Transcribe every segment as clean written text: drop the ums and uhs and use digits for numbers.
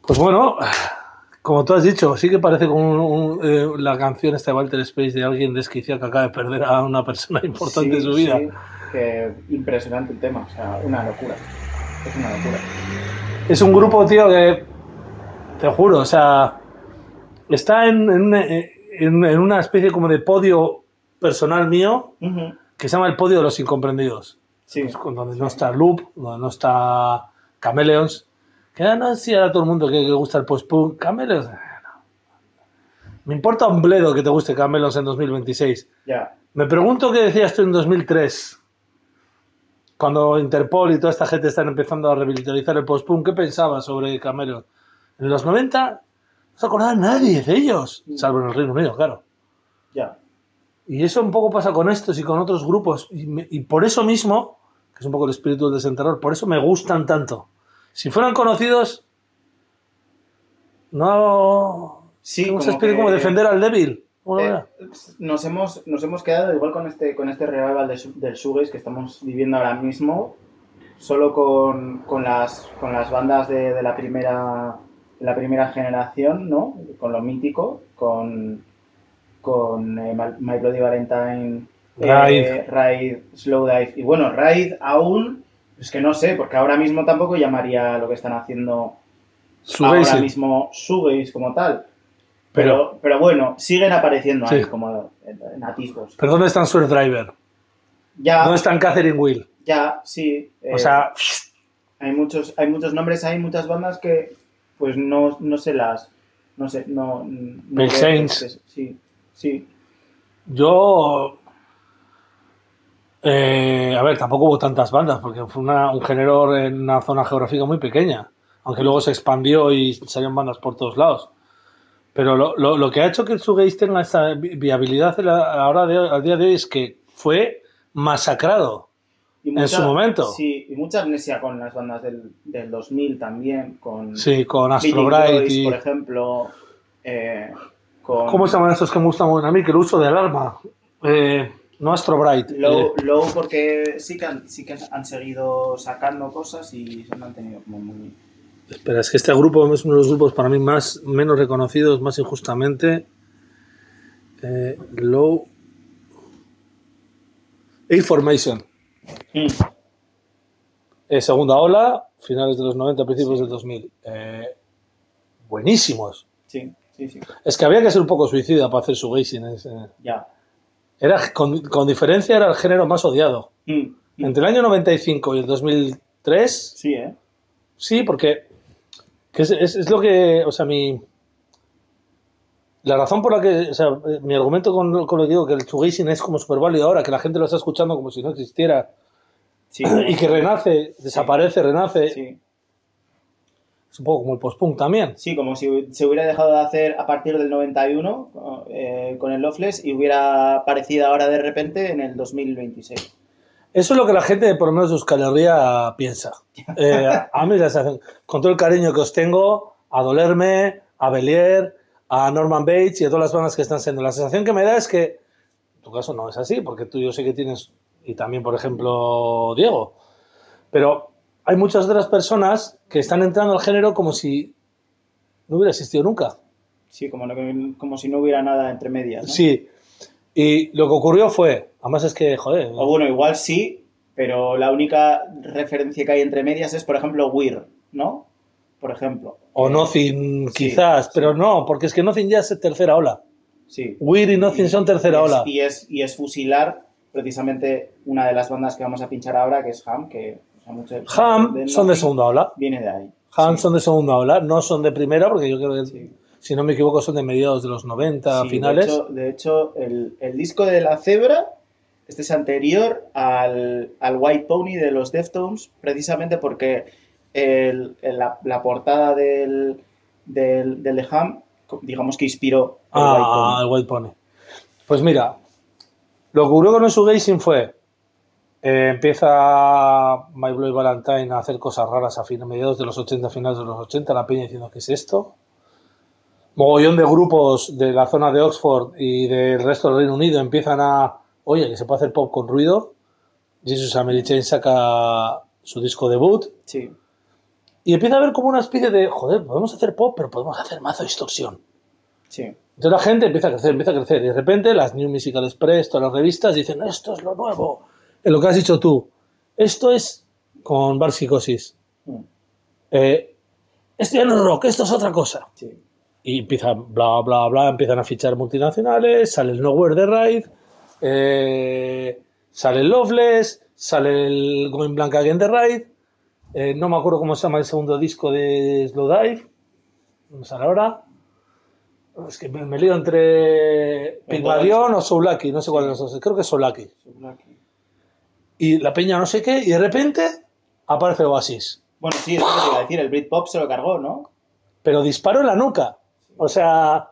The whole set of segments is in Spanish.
Pues bueno, como tú has dicho, sí que parece como la canción esta de Walter Space de alguien desquiciado que acaba de perder a una persona importante en su vida. Sí, que impresionante el tema, o sea, una locura. Es una locura. Es un grupo, tío, que te juro, o sea, está en una especie como de podio personal mío Uh-huh. que se llama el podio de los incomprendidos. Sí, Donde sí. no está Loop, donde no está Chameleons. Que no sé a todo el mundo que le gusta el post-punk. Chameleons. No. Me importa un bledo que te guste Chameleons en 2026. Ya. Me pregunto qué decías tú en 2003. Cuando Interpol y toda esta gente están empezando a revitalizar el post-punk, ¿qué pensabas sobre Chameleons? En los 90 no se acordaba nadie de ellos, salvo en el Reino Unido, claro. Ya. Y eso un poco pasa con estos y con otros grupos. Y por eso mismo, que es un poco el espíritu del desenterrador, por eso me gustan tanto. Si fueran conocidos, no... Sí, tengo ese como espíritu que como defender al débil. nos hemos quedado igual con este revival del shoegaze que estamos viviendo ahora mismo, solo con las bandas de la primera generación, ¿no? Con lo mítico, con My Bloody Valentine, Raid, Slowdive. Y bueno, Raid aún, es que no sé, porque ahora mismo tampoco llamaría lo que están haciendo ahora mismo shoegaze como tal. Pero bueno, siguen apareciendo ahí, como en atisbos. ¿Pero dónde están Swerve Driver? Ya. ¿Dónde están Catherine Wheel? Ya, sí. O sea... Hay muchos nombres, hay muchas bandas que pues no se las... No sé, no... Pale Saints. Sí. Yo... a ver, tampoco hubo tantas bandas, porque fue un género en una zona geográfica muy pequeña. Aunque luego se expandió y salieron bandas por todos lados. Pero lo que ha hecho que el shoegaze tenga esa viabilidad al día de hoy es que fue masacrado en su momento. Sí, y mucha amnesia con las bandas del 2000 también. Sí, con Astro Bright. Por ejemplo. ¿Cómo se llaman estos que me gustan a mí? Que el uso de alarma. No Astro Bright. Low porque sí que han seguido sacando cosas y se han mantenido como muy... Espera, es que este grupo es uno de los grupos para mí menos reconocidos, más injustamente. Low. A-Formation. Segunda ola, finales de los 90, principios del 2000. Buenísimos. Sí. Es que había que ser un poco suicida para hacer shoegazing. Ya. Con diferencia era el género más odiado. Entre el año 95 y el 2003. Sí, Sí, porque es lo que... O sea, la razón por la que... O sea, mi argumento con lo que digo, que el shoegazing es como súper válido ahora, que la gente lo está escuchando como si no existiera. Sí, y que renace, desaparece, renace. Sí. Es un poco como el post-punk también. Sí, como si se hubiera dejado de hacer a partir del 91 con el Loveless y hubiera aparecido ahora de repente en el 2026. Eso es lo que la gente, por lo menos de Euskal Herria, piensa. A mí, con todo el cariño que os tengo, a Dolerme, a Belier, a Norman Bates y a todas las bandas que están siendo. La sensación que me da es que, en tu caso no es así, porque tú yo sé que tienes, y también, por ejemplo, Diego, pero hay muchas otras personas que están entrando al género como si no hubiera existido nunca. Sí, como si no hubiera nada entre medias, ¿no? Sí, y lo que ocurrió fue, además es que, joder... O bueno, igual sí, pero la única referencia que hay entre medias es, por ejemplo, Weir, ¿no? Por ejemplo. O Nothing, quizás, pero no, porque es que Nothing ya es tercera ola. Sí. Weir y Nothing son tercera ola. Y es fusilar precisamente una de las bandas que vamos a pinchar ahora, que es Ham, que... Ham son de segunda ola. Viene de ahí. Ham son de segunda ola, no son de primera, porque yo creo que, si no me equivoco, son de mediados de los 90, finales. De hecho el disco de La Cebra, este es anterior al White Pony de los Deftones, precisamente porque la portada del de Ham, digamos que inspiró el White Pony. Pues mira, lo que ocurrió con el shoegazing fue... empieza My Bloody Valentine a hacer cosas raras a mediados de los 80, finales de los 80, la peña diciendo ¿qué es esto? Mogollón de grupos de la zona de Oxford y del resto del Reino Unido empiezan a, oye, que se puede hacer pop con ruido. Jesus and Mary Chain saca su disco debut. Sí. Y empieza a haber como una especie de, joder, podemos hacer pop, pero podemos hacer mazo distorsión. Sí. Entonces la gente empieza a crecer. Y de repente las New Musical Express, todas las revistas dicen, esto es lo nuevo. Es lo que has dicho tú. Esto es con Bar Psicosis. Esto ya no es rock, esto es otra cosa. Sí. Y empiezan, bla, bla, bla, empiezan a fichar multinacionales, sale el Nowhere de Raid, sale el Loveless, sale el Going Blank Again de Raid, no me acuerdo cómo se llama el segundo disco de Slowdive, no me sale ahora. Es que me lío entre Pygmalion o Soulaki, no sé cuál de los dos, creo que es Soulaki. Y la peña no sé qué, y de repente aparece Oasis. Bueno, sí, es lo que te iba a decir, el Britpop se lo cargó, ¿no? Pero disparó en la nuca. O sea,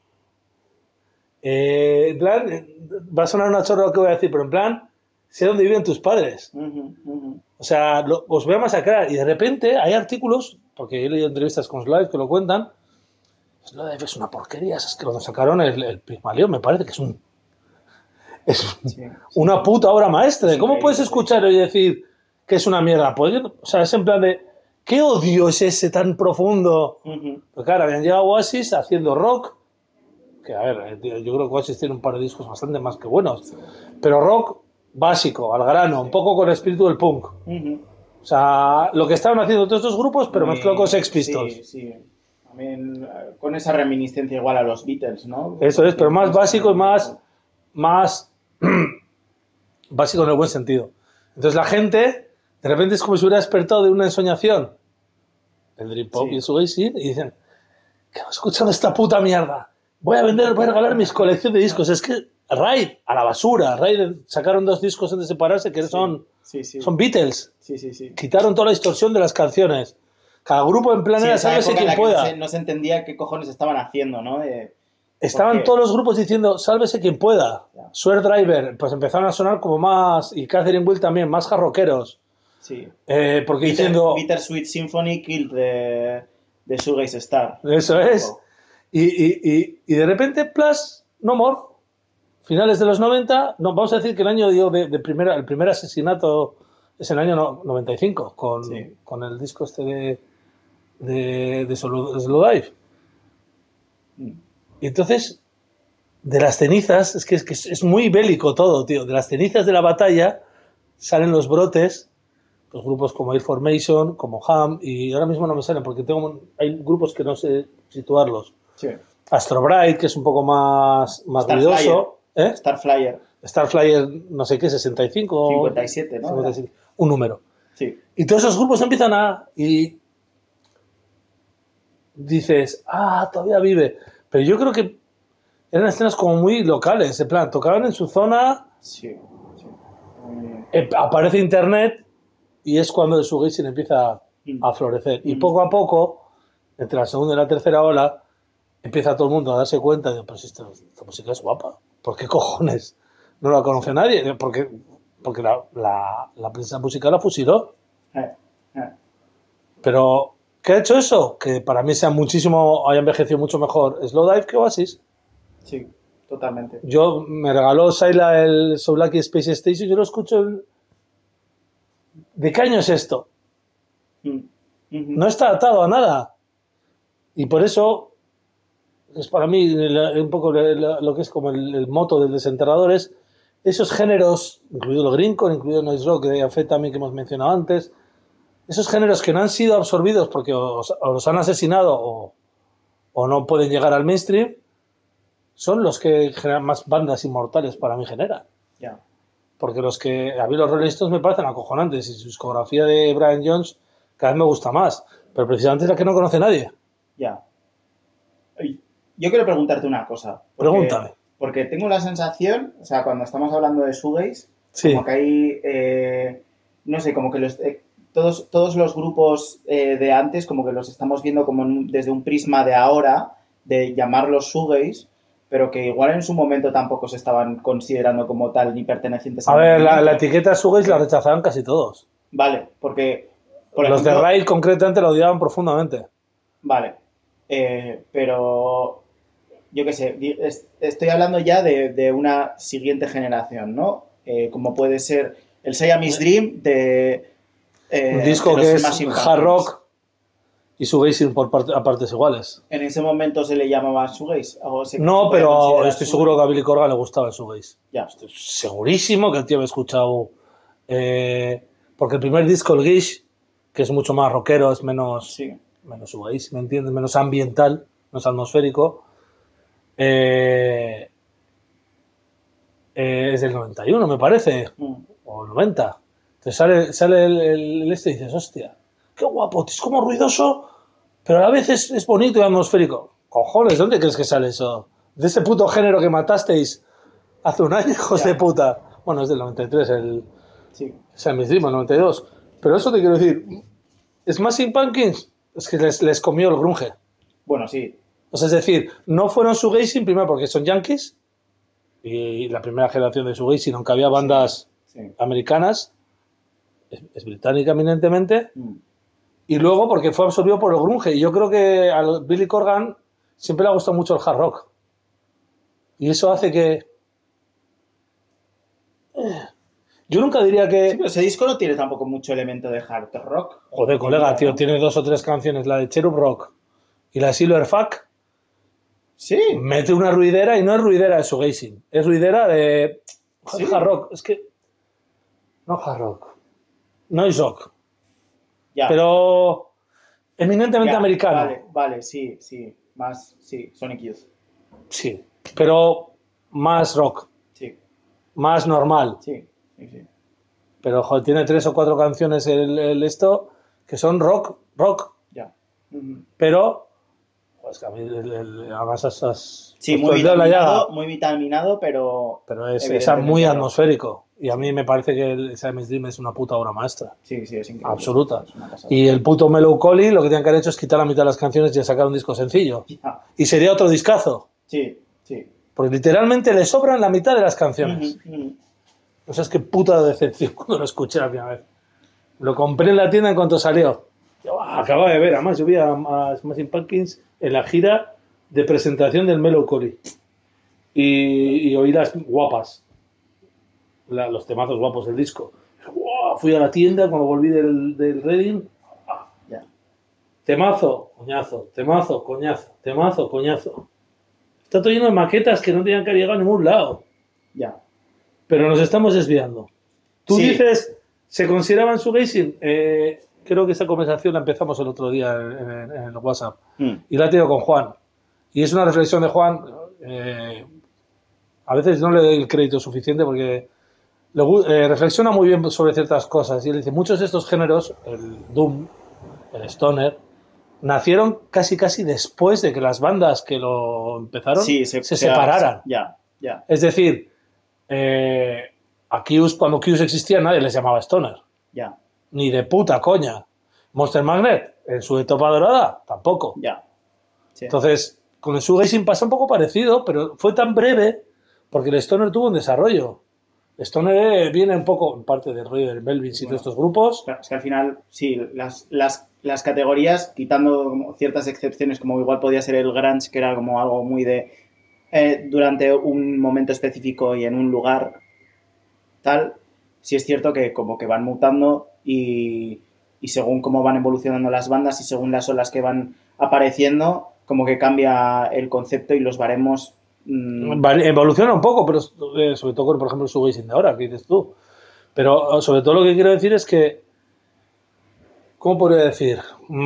en plan, va a sonar una chorra lo que voy a decir, pero en plan, sé dónde viven tus padres. O sea, os voy a masacrar. Y de repente hay artículos, porque he leído entrevistas con Slide que lo cuentan. Slide es una porquería. Es que cuando sacaron el Pygmalion me parece que es una puta obra maestra. Sí, ¿cómo puedes escuchar y decir que es una mierda? Pues, o sea, es en plan de, ¿qué odio es ese tan profundo? Porque claro, habían llegado Oasis haciendo rock, que a ver, yo creo que Oasis tiene un par de discos bastante más que buenos, pero rock básico, al grano, un poco con el espíritu del punk. O sea, lo que estaban haciendo todos estos grupos, pero mezclado con Sex Pistols. Sí. También con esa reminiscencia igual a los Beatles, ¿no? Eso es, pero más básico y más básico en el buen sentido. Entonces la gente, de repente es como si hubiera despertado de una ensoñación. El Dream Pop y el Shoegaze, y dicen, ¿qué he escuchado esta puta mierda? Voy a regalar mis colecciones de discos. Es que Raid, a la basura. Raid sacaron 2 discos antes de separarse que son Beatles. Sí. Quitaron toda la distorsión de las canciones. Cada grupo en plan era sálvese quien pueda. No se entendía qué cojones estaban haciendo, ¿no? Estaban todos los grupos diciendo sálvese quien pueda. Swear Driver, pues empezaron a sonar como más, y Catherine Will también, más jarroqueros. Sí. Porque diciendo... Bittersweet Symphony Killed de Shoegaze Star. Eso es. Y de repente, plus, no more. Finales de los 90, no, vamos a decir que el año el primer asesinato es el año 95, con el disco este de Slowdive. Y entonces, de las cenizas, es que es muy bélico todo, tío. De las cenizas de la batalla salen los brotes, los grupos como Air Formation, como Ham, y ahora mismo no me salen porque hay grupos que no sé situarlos. Sí. Astro Bright, que es un poco más ruidoso. Starflyer, no sé qué, 65 57, ¿no? 57, un número. Sí. Y todos esos grupos empiezan y dices, todavía vive. Pero yo creo que eran escenas como muy locales, en plan, tocaban en su zona, aparece internet y es cuando el shoegazing empieza a florecer. Y poco a poco, entre la segunda y la tercera ola, empieza todo el mundo a darse cuenta de, pues esta música es guapa. ¿Por qué cojones no la conoce nadie? Porque la prensa musical la fusiló. Pero, ¿qué ha hecho eso? Que para mí haya envejecido mucho mejor Slowdive que Oasis. Sí, totalmente. Yo me regaló Saila el Soulaki Space Station, yo lo escucho. ¿De qué año es esto? No está atado a nada. Y por eso es para mí un poco lo que es como el moto del desenterrador, es esos géneros, incluido el greencore, incluido el noise rock de Amphetamine que hemos mencionado antes, esos géneros que no han sido absorbidos porque o los han asesinado o no pueden llegar al mainstream, son los que generan más bandas inmortales para mí generan. Yeah. Porque a mí los Rolling Stones me parecen acojonantes y su discografía de Brian Jones cada vez me gusta más, pero precisamente es la que no conoce nadie. Ya. Yo quiero preguntarte una cosa. Pregúntame. Porque tengo la sensación, o sea, cuando estamos hablando de shoegaze, como que hay, no sé, como que todos los grupos de antes, como que los estamos viendo como desde un prisma de ahora, de llamarlos shoegaze, pero que igual en su momento tampoco se estaban considerando como tal ni pertenecientes a ver, la etiqueta shoegaze la rechazaban casi todos. Vale, porque... Por los ejemplo, de Raid concretamente la odiaban profundamente. Vale, pero yo qué sé, estoy hablando ya de una siguiente generación, ¿no? Como puede ser el Siamese Dream de... un disco que es hard rock y shoegazing a partes iguales. ¿En ese momento se le llamaba shoegaze? No, pero estoy seguro que a Billy Corgan le gustaba el shoegaze. Ya. Estoy segurísimo que el tío había escuchado... porque el primer disco, el Gish, que es mucho más rockero, es menos shoegaze, ¿me entiendes? Menos ambiental, menos atmosférico. Es del 91, me parece, o 90. Entonces sale el este y dices, hostia, qué guapo, es como ruidoso, pero a la vez es bonito y atmosférico. Cojones, ¿dónde crees que sale eso? De ese puto género que matasteis hace un año, hijos de puta. Bueno, es del 93, Siamese Dream, el 92. Pero eso te quiero decir, Smashing Pumpkins, es que les comió el grunge. Bueno, sí. O sea, es decir, no fueron shoegazing primero porque son yankees, y la primera generación de shoegazing, aunque había bandas americanas, es británica eminentemente, y luego porque fue absorbido por el grunge. Y yo creo que a Billy Corgan siempre le ha gustado mucho el hard rock. Y eso hace que... Yo nunca diría que... Sí, pero ese disco no tiene tampoco mucho elemento de hard rock. Joder, colega, tío, tiene 2 o 3 canciones, la de Cherub Rock y la de Silverfuck. Sí. Mete una ruidera y no es ruidera de shoegazing, es ruidera de hard rock. Es que... No hard rock. Noise rock. Ya. Pero eminentemente americano. Vale, sí. Más, Sonic Youth. Sí, pero más rock. Sí. Más normal. Sí. Pero joder, tiene 3 o 4 canciones esto que son rock. Ya. Pero pues que a mí además esas sí, muy vitaminado, pero es muy atmosférico. Y a mí me parece que el Siamese Dream es una puta obra maestra. Sí, es increíble. Absoluta. Y el puto Melancholy lo que tenían que haber hecho es quitar la mitad de las canciones y sacar un disco sencillo. Ya. Y sería otro discazo. Sí. Porque literalmente le sobran la mitad de las canciones. O sea, es que puta decepción cuando lo escuché la primera vez. Lo compré en la tienda en cuanto salió. Yo acababa de ver, además yo vi a Smashing Pumpkins en la gira de presentación del Melancholy. Y oí las guapas. Los temazos guapos del disco. Fui a la tienda cuando volví del Reading. Temazo, coñazo, temazo, coñazo, temazo, coñazo. Está todo lleno de maquetas que no tenían que llegar a ningún lado. Ya. Pero nos estamos desviando. Tú dices, ¿se consideraban shoegazing? Creo que esa conversación la empezamos el otro día en el WhatsApp. Y la he tenido con Juan. Y es una reflexión de Juan. A veces no le doy el crédito suficiente porque reflexiona muy bien sobre ciertas cosas. Y él dice, muchos de estos géneros, el Doom, el Stoner, nacieron casi después de que las bandas que lo empezaron se separaran. Ya. Es decir, a Kiss, cuando Kiss existía, nadie les llamaba Stoner. Ya. Ni de puta coña. Monster Magnet, en su etapa dorada, tampoco. Ya. Sí. Entonces, con el shoegazing pasa un poco parecido, pero fue tan breve porque el Stoner tuvo un desarrollo. El Stoner viene un poco, en parte del rollo del Melvins y todos estos grupos. Es que al final, sí, las categorías, quitando como ciertas excepciones, como igual podía ser el grunge, que era como algo muy de... durante un momento específico y en un lugar tal, sí es cierto que como que van mutando y según cómo van evolucionando las bandas y según las olas que van apareciendo, como que cambia el concepto y los baremos. Evoluciona un poco, pero sobre todo con, por ejemplo, el shoegazing de ahora, que dices tú. Pero sobre todo lo que quiero decir es que, ¿cómo podría decir?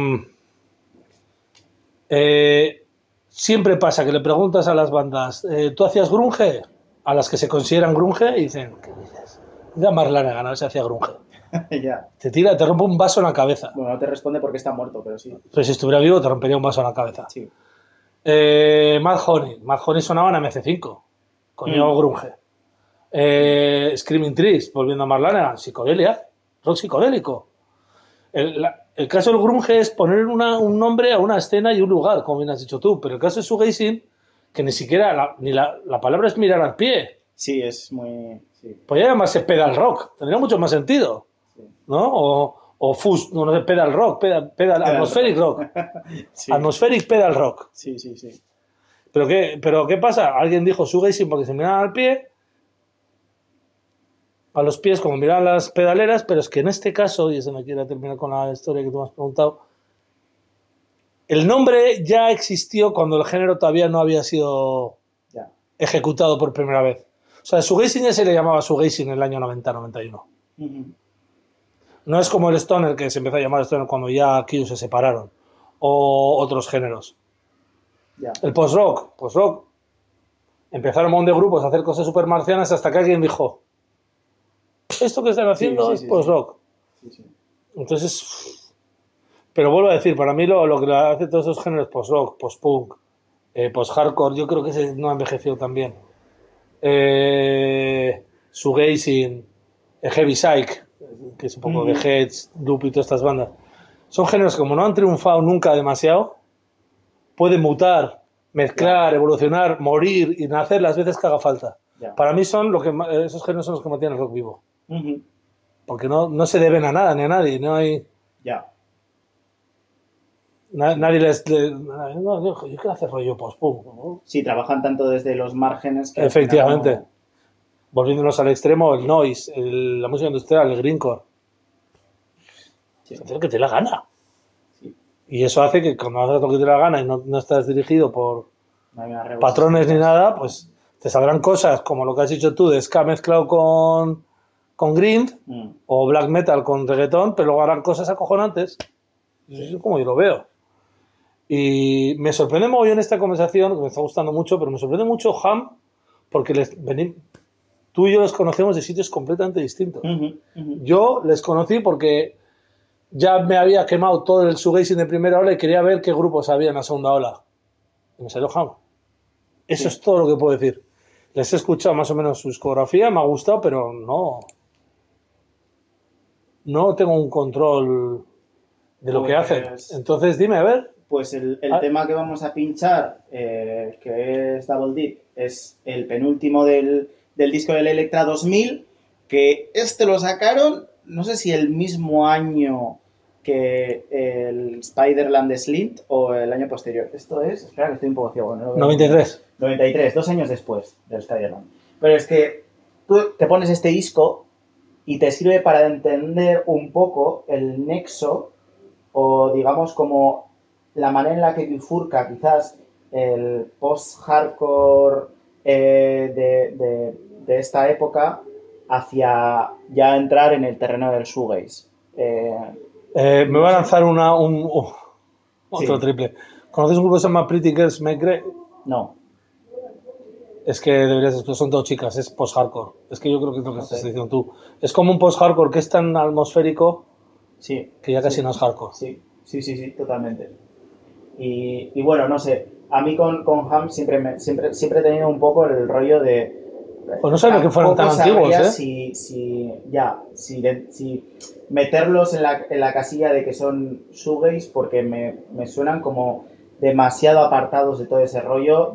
Siempre pasa que le preguntas a las bandas, ¿tú hacías grunge? A las que se consideran grunge y dicen, ¿qué dices? Mira Marlanegan, a ver si hacía grunge. Ya. Te rompe un vaso en la cabeza. Bueno, no te responde porque está muerto, pero sí. Pero si estuviera vivo te rompería un vaso en la cabeza. Sí. Mad Honey sonaba en MC5. Coño, grunge. Screaming Trees, volviendo a Marlanegan, psicodelia, rock psicodélico. El caso del grunge es poner un nombre a una escena y un lugar, como bien has dicho tú, pero el caso de shoegazing, que ni siquiera la palabra es mirar al pie. Sí, es muy... Sí. Podría llamarse pedal rock, tendría mucho más sentido, sí. ¿No? O fuzz, no sé, pedal rock, pedal atmospheric rock. Sí. Atmospheric pedal rock. Sí. ¿Pero qué pasa? Alguien dijo shoegazing porque se miraban al pie, a los pies como miraban las pedaleras, pero es que en este caso, y eso no quiero terminar con la historia que tú me has preguntado, El nombre ya existió cuando el género todavía no había sido Ya. ejecutado por primera vez. O sea, shoegazing ya se le llamaba shoegazing en el año 90-91. Ujú. No es como el stoner, que se empezó a llamar stoner cuando ya aquí se separaron. O otros géneros. Ya. El post-rock. Post-rock. Empezaron un montón de grupos a hacer cosas super marcianas hasta que alguien dijo: esto que están haciendo es post-rock. Sí, sí. Entonces, pero vuelvo a decir, para mí lo que hace todos esos géneros, post-rock, post-punk, post-hardcore, yo creo que ese no ha envejecido tan bien. Shoegazing, Heavy Psych, que es un poco de Heads, Loop y todas estas bandas. Son géneros que, como no han triunfado nunca demasiado, pueden mutar, mezclar, evolucionar, morir y nacer las veces que haga falta. Ya. Para mí esos géneros son los que mantienen el rock vivo. Ujú. Porque no se deben a nada ni a nadie. No hay... Ya. Nadie no, yo quiero hacer rollo post-punk, ¿no? Sí, trabajan tanto desde los márgenes que... Efectivamente. al final Volviéndonos al extremo, el noise, la música industrial, el greencore. Sí. Hacer lo que te dé la gana. Sí. Y eso hace que cuando haces lo que te dé la gana y no estás dirigido por no hay una revolución. patrones ni nada, pues te saldrán cosas como lo que has dicho tú de ska mezclado con grind o black metal con reggaetón, pero luego harán cosas acojonantes. Eso es como yo lo veo. Y me sorprende mogollón esta conversación, que me está gustando mucho, pero me sorprende mucho Ham, porque tú y yo los conocemos de sitios completamente distintos. Yo les conocí porque ya me había quemado todo el shoegazing de primera ola y quería ver qué grupos había en la segunda ola. Y me salió Ham. Eso es todo lo que puedo decir. Les he escuchado más o menos su discografía, me ha gustado, pero no tengo un control de lo que hacen. Entonces, dime, a ver. Pues el tema que vamos a pinchar, que es Double Deep, es el penúltimo del disco del Electra 2000, que lo sacaron, no sé si el mismo año que el Spiderland de Slint o el año posterior. Esto es, espera que estoy un poco ciego. ¿No? 93. 93, 2 años después del Spiderland. Pero es que tú te pones este disco y te sirve para entender un poco el nexo o digamos como la manera en la que bifurca quizás el post-hardcore de esta época hacia ya entrar en el terreno del shoegaze. Me voy a lanzar otro triple. ¿Conoces un grupo que se llama Pretty Girls Make Great? No. Es que son dos chicas, es post-hardcore. Es que yo creo que es lo que estás diciendo tú. Es como un post-hardcore que es tan atmosférico que ya casi no es hardcore. Sí, totalmente. Y bueno, no sé, a mí con Ham siempre he tenido un poco el rollo de... Pues no sabía que fueran tan antiguos, ¿eh? Si meterlos en la casilla de que son shoegaze, porque me suenan como demasiado apartados de todo ese rollo.